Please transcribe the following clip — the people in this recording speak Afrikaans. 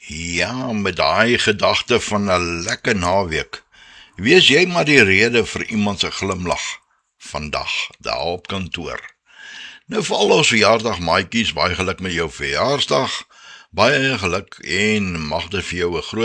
Ja, met daai gedagte van 'n lekker naweek, wees jy maar die rede vir iemand se glimlag vandag, daar op kantoor. Nou vir al ons verjaardagmaatjies, baie geluk met jou verjaarsdag, baie geluk en mag dit vir jou 'n groot